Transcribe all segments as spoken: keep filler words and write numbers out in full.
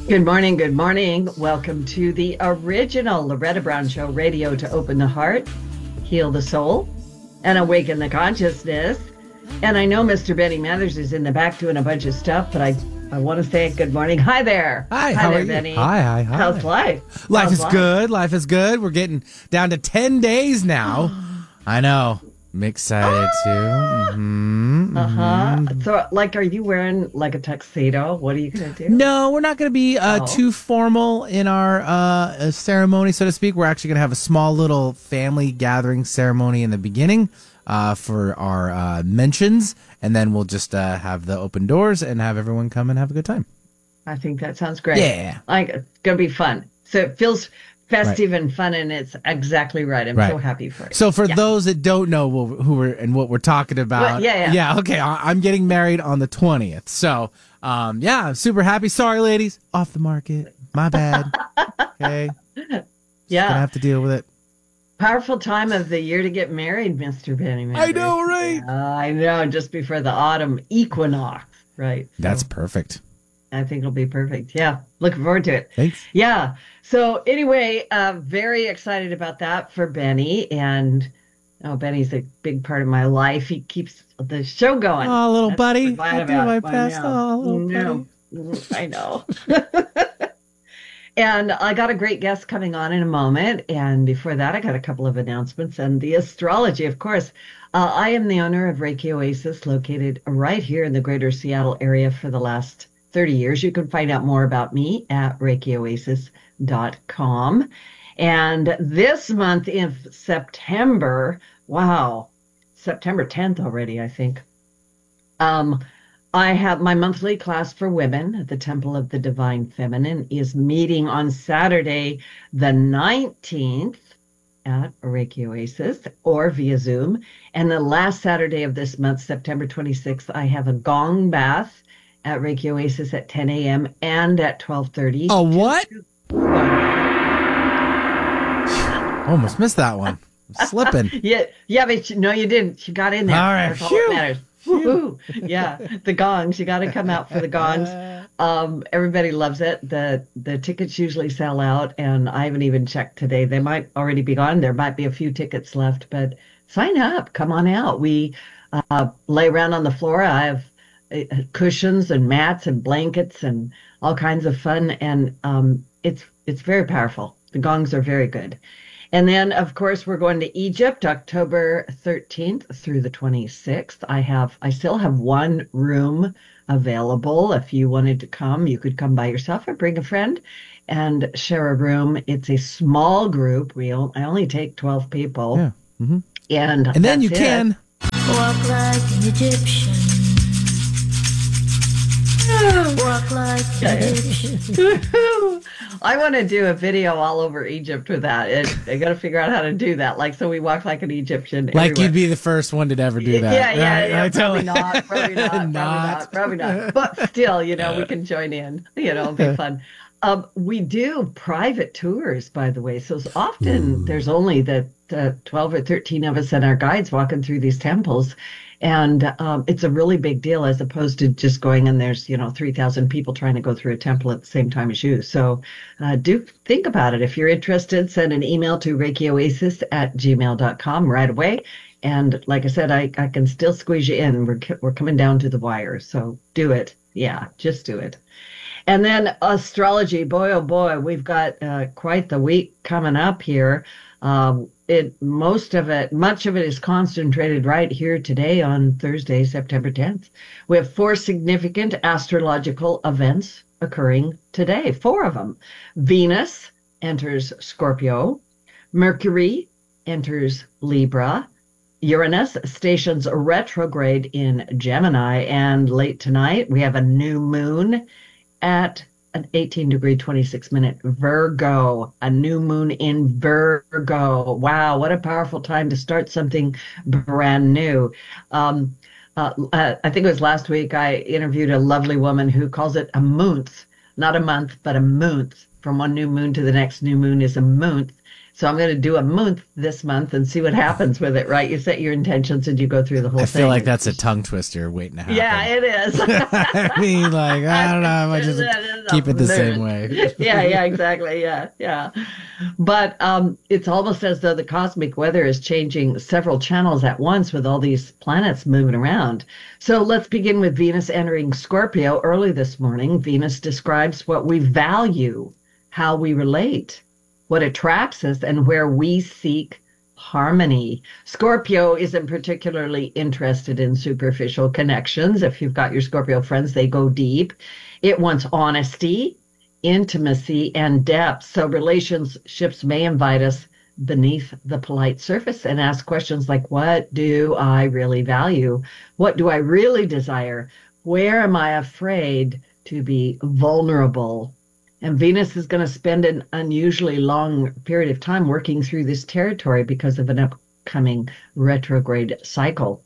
Good morning, good morning. Welcome to the original Loretta Brown Show, radio to open the heart, heal the soul, and awaken the consciousness. And I know Mister Benny Mathers is in the back doing a bunch of stuff, but I, I want to say good morning. Hi there. Hi, hi how there, are you? Benny. Hi, hi, hi. How's life? Life How's is life? good. Life is good. We're getting down to ten days now. I know. I'm excited too. Mm-hmm, Uh-huh. mm-hmm. So, like, are you wearing, like, a tuxedo? What are you going to do? No, we're not going to be uh, Oh. too formal in our uh, ceremony, so to speak. We're actually going to have a small little family gathering ceremony in the beginning uh, for our uh, mentions, and then we'll just uh, have the open doors and have everyone come and have a good time. I think that sounds great. Yeah. Like, it's going to be fun. So it feels festive and fun, and it's exactly right. I'm Right. so happy for you. So for Yeah. those that don't know wh- who we're and what we're talking about, Well, yeah, yeah. okay, I- I'm getting married on the twentieth. So, um, yeah, I'm super happy. Sorry, ladies, off the market. My bad. Okay, Yeah. gonna have to deal with it. Powerful time of the year to get married, Mister Benny Mathers. I know, right? Yeah, I know, just before the autumn equinox, right? So That's perfect. I think it'll be perfect. Yeah, looking forward to it. Thanks. Yeah. So anyway, uh, very excited about that for Benny. And oh, Benny's a big part of my life. He keeps the show going. Oh, little That's buddy. what I'm glad I do about. my I best. know. Oh, little No. buddy. I know. And I got a great guest coming on in a moment. And before that, I got a couple of announcements and the astrology, of course. Uh, I am the owner of Reiki Oasis, located right here in the greater Seattle area for the last thirty years. You can find out more about me at reiki oasis dot com. And this month in September, wow, September tenth already, I think. Um, I have my monthly class for women at the Temple of the Divine Feminine is meeting on Saturday, the nineteenth at Reiki Oasis or via Zoom. And the last Saturday of this month, September twenty-sixth, I have a gong bath at Reiki Oasis at ten a.m. and at twelve thirty. Oh, what? Almost missed that one. I'm slipping. Yeah, yeah, but you, no, you didn't. You got in there. All right. That's all Phew. that matters. Woo-hoo. Yeah, the gongs. You got to come out for the gongs. Um, everybody loves it. The the tickets usually sell out, and I haven't even checked today. They might already be gone. There might be a few tickets left, but sign up. Come on out. We uh, lay around on the floor. I have uh, cushions and mats and blankets and all kinds of fun, and um, it's it's very powerful. The gongs are very good. And then, of course, we're going to Egypt, October thirteenth through the twenty-sixth. I have, I still have one room available. If you wanted to come, you could come by yourself or bring a friend and share a room. It's a small group. We o- I only take twelve people. Yeah. Mm-hmm. And, And then you that's it. can. Walk like an Egyptian. Walk like an Egyptian. I want to do a video all over Egypt with that. And I got to figure out how to do that. Like, so we walk like an Egyptian. Like everywhere. you'd be the first one to ever do that. Yeah, yeah, Right? yeah. I Probably tell not, probably not, probably Not. not, probably not. But still, you know, we can join in. You know, it'll be fun. Um, we do private tours, by the way. So it's often there's only the, the twelve or thirteen of us and our guides walking through these temples. And um, it's a really big deal as opposed to just going and there's, you know, three thousand people trying to go through a temple at the same time as you. So uh, do think about it. If you're interested, send an email to reiki oasis at gmail dot com right away. And like I said, I, I can still squeeze you in. We're, we're coming down to the wire. So do it. Yeah, just do it. And then astrology, boy, oh boy, we've got uh, quite the week coming up here. Um, it most of it, much of it is concentrated right here today on Thursday, September tenth. We have four significant astrological events occurring today, four of them. Venus enters Scorpio, Mercury enters Libra, Uranus stations retrograde in Gemini, and late tonight we have a new moon at an eighteen degree, twenty-six minute Virgo, a new moon in Virgo. Wow, what a powerful time to start something brand new. Um, uh, uh, I think it was last week I interviewed a lovely woman who calls it a month, not a month, but a month. From one new moon to the next new moon is a month. So I'm going to do a month this month and see what happens with it, right? You set your intentions and you go through the whole I thing. feel like that's a tongue twister waiting to happen. Yeah, it is. I mean, like, I don't know. I might just keep it the same way. yeah, yeah, exactly. Yeah, yeah. But um, it's almost as though the cosmic weather is changing several channels at once with all these planets moving around. So let's begin with Venus entering Scorpio early this morning. Venus describes what we value, how we relate, what attracts us, and where we seek harmony. Scorpio isn't particularly interested in superficial connections. If you've got your Scorpio friends, they go deep. It wants honesty, intimacy, and depth. So relationships may invite us beneath the polite surface and ask questions like, what do I really value? What do I really desire? Where am I afraid to be vulnerable? And Venus is going to spend an unusually long period of time working through this territory because of an upcoming retrograde cycle.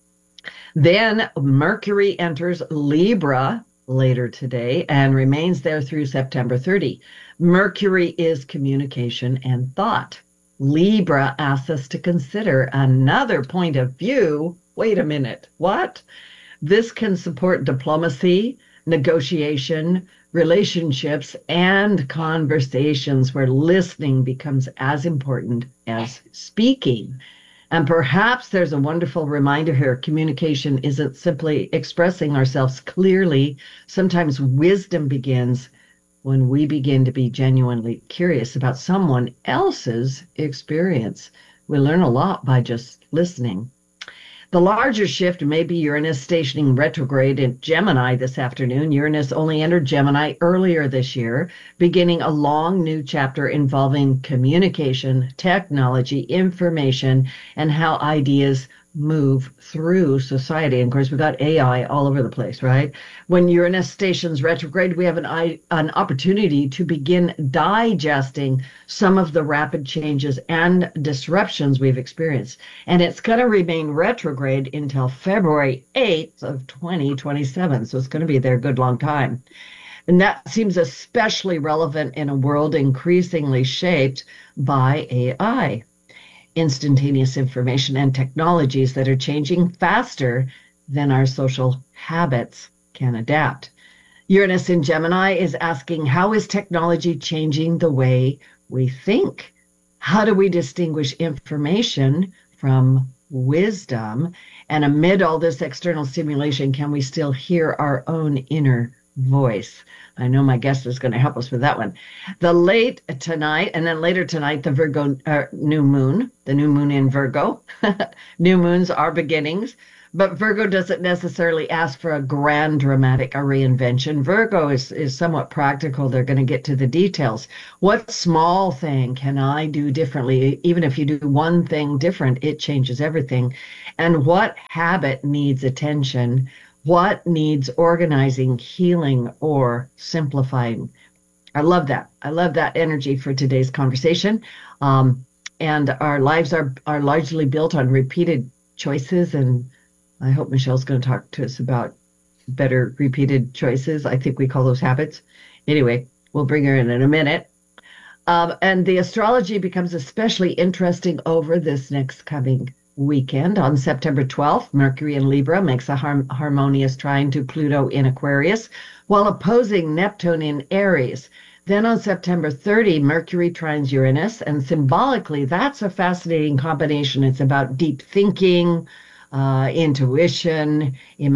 Then Mercury enters Libra later today and remains there through September thirtieth. Mercury is communication and thought. Libra asks us to consider another point of view. Wait a minute, what? This can support diplomacy, negotiation, relationships, and conversations where listening becomes as important as speaking. And perhaps there's a wonderful reminder here. Communication isn't simply expressing ourselves clearly. Sometimes wisdom begins when we begin to be genuinely curious about someone else's experience. We learn a lot by just listening. The larger shift may be Uranus stationing retrograde in Gemini this afternoon. Uranus only entered Gemini earlier this year, beginning a long new chapter involving communication, technology, information, and how ideas move through society. And of course, we've got A I all over the place, right? When Uranus stations retrograde, we have an, an opportunity to begin digesting some of the rapid changes and disruptions we've experienced. And it's going to remain retrograde until February eighth of twenty twenty-seven. So it's going to be there a good long time. And that seems especially relevant in a world increasingly shaped by A I. Instantaneous information and technologies that are changing faster than our social habits can adapt. Uranus in Gemini is asking, how is technology changing the way we think? How do we distinguish information from wisdom? And amid all this external stimulation, can we still hear our own inner voice? I know my guest is going to help us with that one. The late tonight, and then later tonight, the Virgo uh, new moon, the new moon in Virgo. New moons are beginnings, but Virgo doesn't necessarily ask for a grand dramatic a reinvention. Virgo is, is somewhat practical. They're going to get to the details. What small thing can I do differently? Even if you do one thing different, it changes everything. And what habit needs attention? What needs organizing, healing, or simplifying? I love that. I love that energy for today's conversation. Um, and our lives are, are largely built on repeated choices. And I hope Michelle's going to talk to us about better repeated choices. I think we call those habits. Anyway, we'll bring her in in a minute. Um, and the astrology becomes especially interesting over this next coming weekend. On September twelfth, Mercury in Libra makes a har- harmonious trine to Pluto in Aquarius, while opposing Neptune in Aries. Then on September thirtieth, Mercury trines Uranus, and symbolically, that's a fascinating combination. It's about deep thinking, uh, intuition,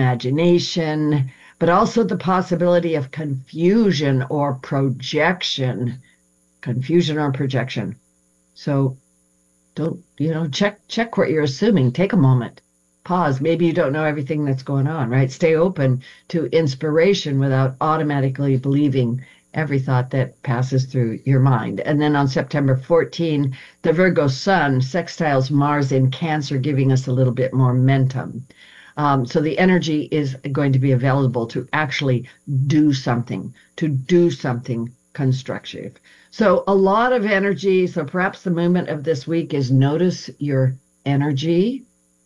imagination, but also the possibility of confusion or projection. Confusion or projection. So don't, you know, check check what you're assuming. Take a moment. Pause. Maybe you don't know everything that's going on, right? Stay open to inspiration without automatically believing every thought that passes through your mind. And then on September fourteenth, the Virgo sun sextiles Mars in Cancer, giving us a little bit more momentum. Um, so the energy is going to be available to actually do something, to do something constructive. So a lot of energy. So perhaps the movement of this week is notice your energy,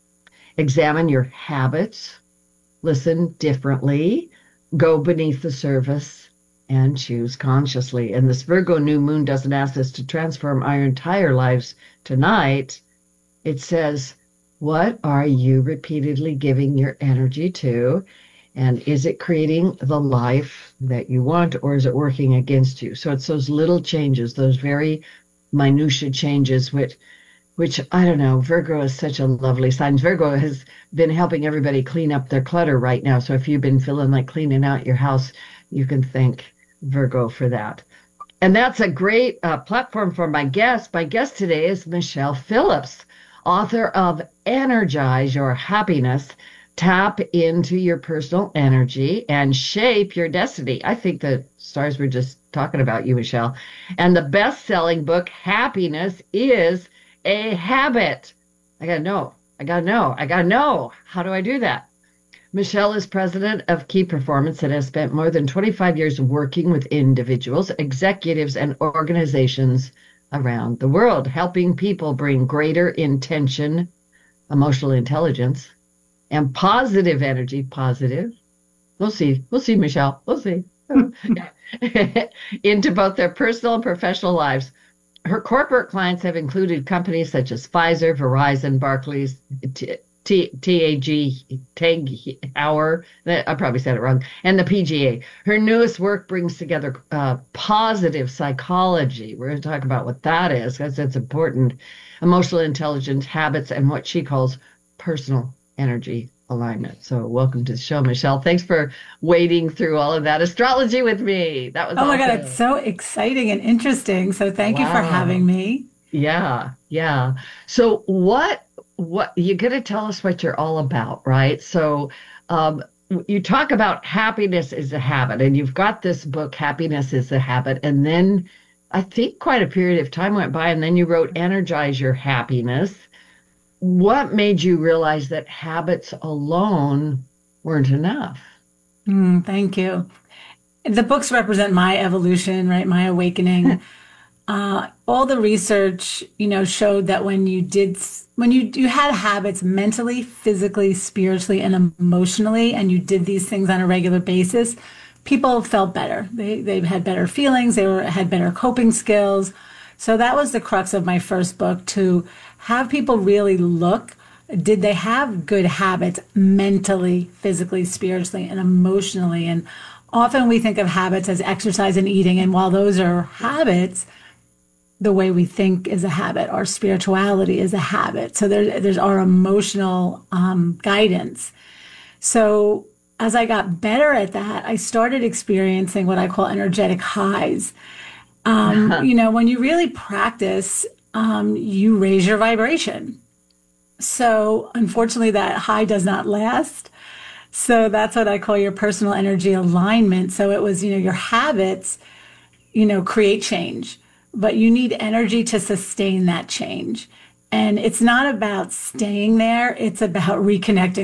examine your habits, listen differently, go beneath the surface, and choose consciously. And this Virgo new moon doesn't ask us to transform our entire lives tonight. It says, what are you repeatedly giving your energy to? And is it creating the life that you want, or is it working against you? So it's those little changes, those very minutiae changes, which, which I don't know, Virgo is such a lovely sign. Virgo has been helping everybody clean up their clutter right now. So if you've been feeling like cleaning out your house, you can thank Virgo for that. And that's a great uh, platform for my guest. My guest today is Michelle Phillips, author of Energize Your Happiness. Tap into your personal energy and shape your destiny. I think the stars were just talking about you, Michelle. And the best-selling book, Happiness is a Habit. I gotta know. I gotta know. I gotta know. How do I do that? Michelle is president of Key Performance and has spent more than twenty-five years working with individuals, executives, and organizations around the world, helping people bring greater intention, emotional intelligence, and positive energy, positive. We'll see. We'll see, Michelle. We'll see. Into both their personal and professional lives. Her corporate clients have included companies such as Pfizer, Verizon, Barclays, T- T- TAG, TAG Heuer, I probably said it wrong, and the P G A. Her newest work brings together uh, positive psychology. We're going to talk about what that is, because it's important. Emotional intelligence, habits, and what she calls personal energy alignment. So welcome to the show, Michelle. Thanks for wading through all of that astrology with me. That was Oh my awesome. God, it's so exciting and interesting. So thank wow. you for having me. Yeah, yeah. So what what you're going to tell us what you're all about, right? So um you talk about happiness is a habit, and you've got this book, Happiness is a Habit, and then I think quite a period of time went by, and then you wrote Energize Your Happiness. What made you realize that habits alone weren't enough? Mm, thank you. The books represent my evolution, right? My awakening. uh, all the research, you know, showed that when you did, when you you had habits mentally, physically, spiritually, and emotionally, and you did these things on a regular basis, people felt better. They they had better feelings. They were had better coping skills. So that was the crux of my first book, to have people really look, did they have good habits mentally, physically, spiritually, and emotionally? And often we think of habits as exercise and eating. And while those are habits, the way we think is a habit. Our spirituality is a habit. So there, there's our emotional um, guidance. So as I got better at that, I started experiencing what I call energetic highs. Um, you know, when you really practice, um, you raise your vibration. So unfortunately, that high does not last. So that's what I call your personal energy alignment. So it was, you know, your habits, you know, create change, but you need energy to sustain that change. And it's not about staying there. It's about reconnecting